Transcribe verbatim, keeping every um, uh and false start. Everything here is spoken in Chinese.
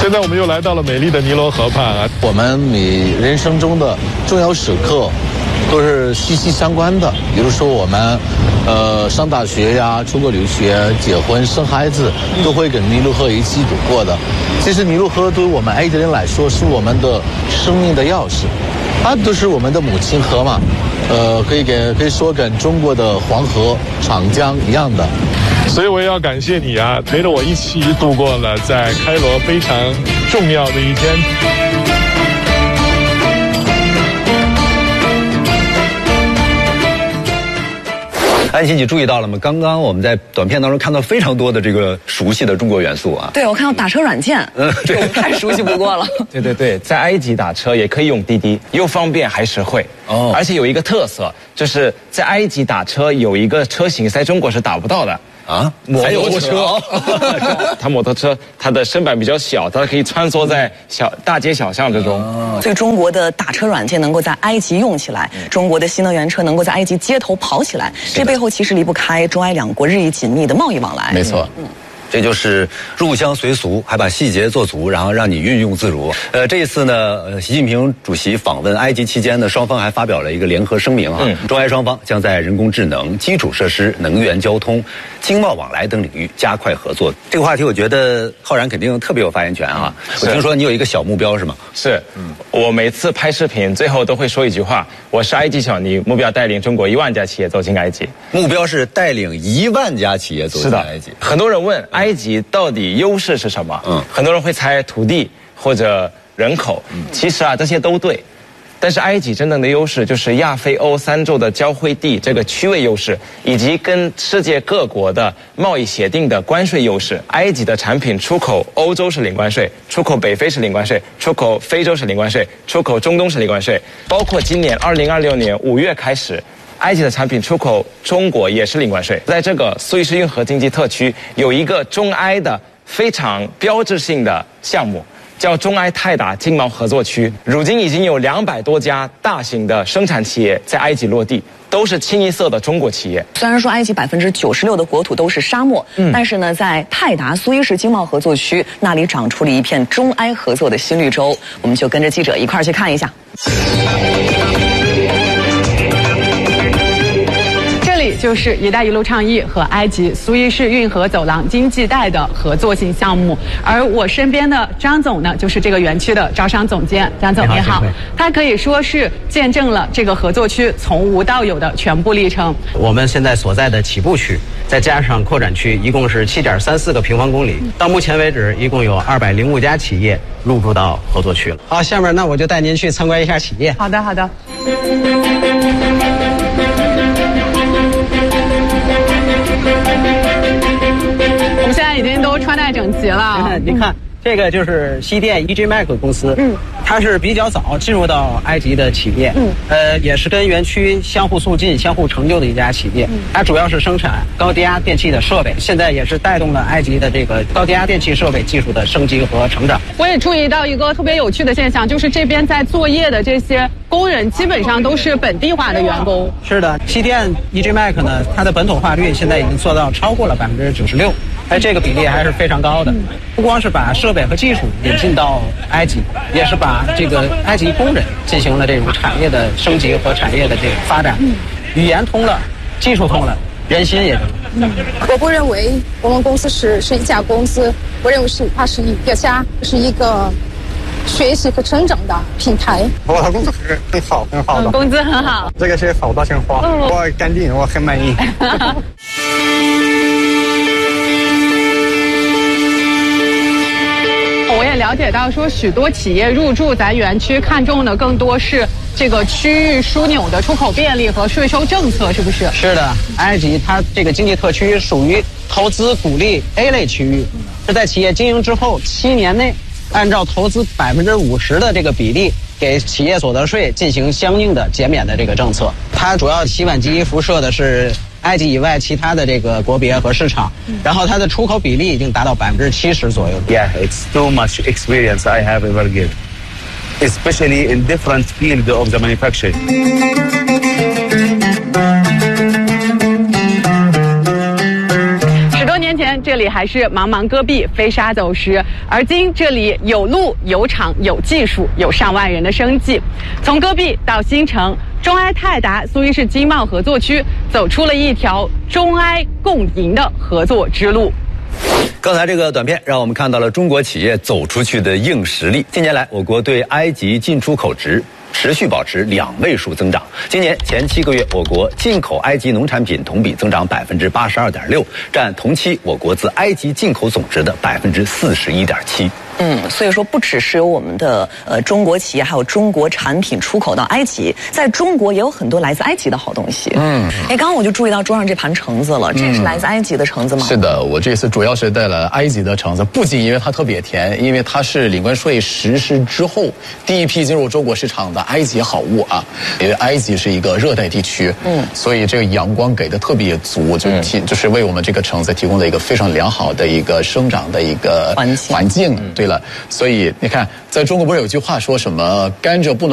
现在我们又来到了美丽的尼罗河畔啊。 我们每人生中的重要时刻都是息息相关的，比如说我们呃上大学呀、出国留学、结婚、生孩子，都会跟尼罗河一起度过的。其实尼罗河对于我们埃及人来说是我们的生命的钥匙，它都是我们的母亲河嘛，呃，可以给可以说跟中国的黄河、长江一样的。 所以我也要感谢你啊，陪着我一起度过了在开罗非常重要的一天。 安琪，你注意到了吗？刚刚我们在短片当中看到非常多的这个熟悉的中国元素啊。 对，我看到打车软件，嗯，对，太熟悉不过了。 对对对，在埃及打车也可以用滴滴，又方便还实惠。哦，而且有一个特色，就是在埃及打车有一个车型在中国是打不到的。啊，摩托车，它摩托车它的身板比较小，它可以穿梭在小大街小巷之中。 所以中国的打车软件能够在埃及用起来，中国的新能源车能够在埃及街头跑起来，这背后其实离不开中埃两国日益紧密的贸易往来。 没错，嗯。 这就是入乡随俗，还把细节做足，然后让你运用自如。呃，这一次呢，呃，习近平主席访问埃及期间呢，双方还发表了一个联合声明啊，嗯、中埃双方将在人工智能、基础设施、能源、交通、经贸往来等领域加快合作。这个话题，我觉得浩然肯定特别有发言权啊。我听说你有一个小目标是吗？ 是，嗯，我每次拍视频最后都会说一句话：我是埃及小尼，目标带领中国一万家企业走进埃及。 目标是带领一万家企业走进埃及。 很多人问。埃及到底优势是什么？嗯，很多人会猜土地或者人口，嗯，其实啊这些都对，但是埃及真正的优势就是亚非欧三洲的交汇地这个区位优势，以及跟世界各国的贸易协定的关税优势。埃及的产品出口欧洲是零关税，出口北非是零关税，出口非洲是零关税，出口中东是零关税，包括今年二零二六年五月开始。埃及的产品出口中国也是零关税。在这个苏伊士运河经济特区有一个中埃的非常标志性的项目，叫中埃泰达经贸合作区。如今已经有两百多家大型的生产企业在埃及落地，都是清一色的中国企业。 虽然说埃及百分之九十六的国土都是沙漠，嗯，但是呢，在泰达苏伊士经贸合作区那里长出了一片中埃合作的新绿洲。我们就跟着记者一块儿去看一下。 就是“一带一路”倡议和埃及苏伊士运河走廊经济带的合作性项目，而我身边的张总呢，就是这个园区的招商总监。张总你好，他可以说是见证了这个合作区从无到有的全部历程。 我们现在所在的起步区，再加上扩展区，一共是七点三四个平方公里。到目前为止，一共有二百零五家企业入驻到合作区了。好，下面那我就带您去参观一下企业。 好的，好的。我们现在已经都穿戴整齐了。 你看，这个就是西电 E J Mac 公司，嗯，它是比较早进入到埃及的企业，嗯，呃，也是跟园区相互促进、相互成就的一家企业。嗯，它主要是生产高低压电器的设备，现在也是带动了埃及的这个高低压电器设备技术的升级和成长。 我也注意到一个特别有趣的现象，就是这边在作业的这些工人基本上都是本地化的员工。 是的，西电 E J Mac 呢，它的本土化率现在已经做到超过了百分之九十六。哎，这个比例还是非常高的。不光是把设备和技术引进到埃及，也是把这个埃及工人进行了这种产业的升级和产业的这个发展。语言通了，技术通了，人心也通了。 嗯，我不认为我们公司是是一家公司，我认为是它是一个家，是一个学习和成长的平台。 我的工资很很好，很好的， 嗯、工资很好。 这个是好大鲜花，嗯、我干净，我很满意。 我也了解到说，许多企业入驻咱园区，看重的更多是这个区域枢纽的出口便利和税收政策，是不是？ 是的，埃及它这个经济特区属于投资鼓励 A 类区域，是在企业经营之后七年内，按照投资百分之五十的这个比例，给企业所得税进行相应的减免的这个政策。它主要洗碗机辐射的是埃及以外其他的这个国别和市场，然后它的出口比例已经达到百分之七十左右。 Yeah, it's too much experience I have ever given, especially in different field of the manufacturing. 十多年前前这里还是茫茫戈壁，飞沙走石，而今这里有路、有厂、有技术，有上万人的生计。从戈壁到新城，中埃泰达苏伊士经贸合作区走出了一条中埃共赢的合作之路。 刚才这个短片让我们看到了中国企业走出去的硬实力。近年来，我国对埃及进出口值持续保持两位数增长。今年前七个月，我国进口埃及农产品同比增长百分之八十二点六，占同期我国自埃及进口总值的百分之四十一点七。 嗯，所以说不只是有我们的呃中国企业，还有中国产品出口到埃及，在中国也有很多来自埃及的好东西。嗯，哎，刚刚我就注意到桌上这盘橙子了，这也是来自埃及的橙子吗？ 是的，我这次主要是带了埃及的橙子，不仅因为它特别甜，因为它是领关税实施之后第一批进入中国市场的埃及好物啊。因为埃及是一个热带地区，嗯，所以这个阳光给的特别足，就提、嗯、就是为我们这个橙子提供了一个非常良好的一个生长的一个环境。环境，对了，所以你看，在中国不是有句话说什么甘蔗不能